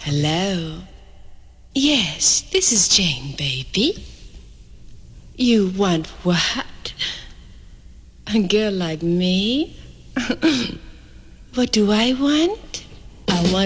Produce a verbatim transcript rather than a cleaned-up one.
Hello? Yes, this is Jane, baby. You want what? A girl like me? What do I want? I want